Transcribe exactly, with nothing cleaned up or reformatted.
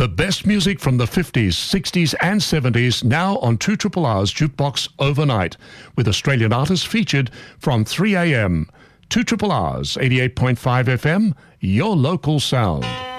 The best music from the fifties, sixties and seventies now on two R R's Jukebox Overnight, with Australian artists featured from three a.m. two R R's eighty-eight point five F M, your local sound.